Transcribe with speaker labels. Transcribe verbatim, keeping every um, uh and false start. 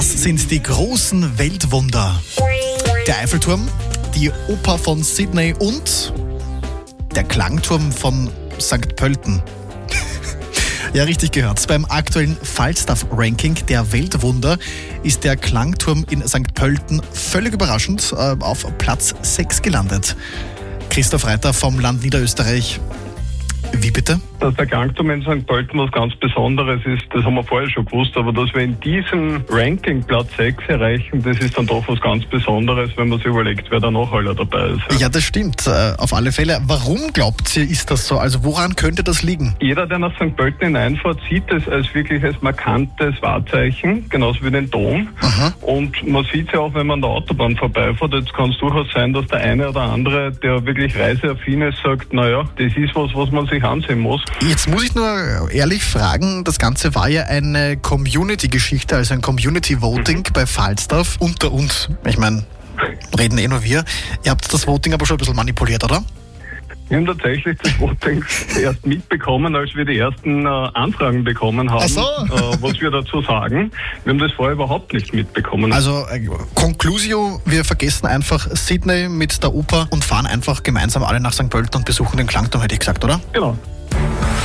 Speaker 1: Was sind die großen Weltwunder? Der Eiffelturm, die Oper von Sydney und der Klangturm von Sankt Pölten. Ja, richtig gehört. Beim aktuellen Falstaff-Ranking der Weltwunder ist der Klangturm in Sankt Pölten völlig überraschend äh, auf Platz sechs gelandet. Christoph Reiter vom Land Niederösterreich. Wie bitte?
Speaker 2: Dass der Klangturm in Sankt Pölten was ganz Besonderes ist, das haben wir vorher schon gewusst, aber dass wir in diesem Ranking Platz sechs erreichen, das ist dann doch was ganz Besonderes, wenn man sich überlegt, wer da noch alle dabei ist.
Speaker 1: Ja, das stimmt, äh, auf alle Fälle. Warum glaubt ihr, ist das so? Also woran könnte das liegen?
Speaker 2: Jeder, der nach Sankt Pölten hineinfährt, sieht es als wirklich als markantes Wahrzeichen, genauso wie den Dom. Aha. Und man sieht es ja auch, wenn man an der Autobahn vorbeifährt. Jetzt kann es durchaus sein, dass der eine oder andere, der wirklich reiseaffin ist, sagt, naja, das ist was, was man sich ansehen muss.
Speaker 1: Jetzt muss ich nur ehrlich fragen, das Ganze war ja eine Community-Geschichte, also ein Community-Voting mhm. bei Falstaff unter uns. Ich meine, reden eh nur wir. Ihr habt das Voting aber schon ein bisschen manipuliert, oder?
Speaker 2: Wir haben tatsächlich das Voting erst mitbekommen, als wir die ersten äh, Anfragen bekommen haben,
Speaker 1: so.
Speaker 2: äh, was wir dazu sagen. Wir haben das vorher überhaupt nicht mitbekommen.
Speaker 1: Also, äh, Conclusio, wir vergessen einfach Sydney mit der Oper und fahren einfach gemeinsam alle nach Sankt Pölten und besuchen den Klangturm, hätte ich gesagt, oder?
Speaker 2: Genau.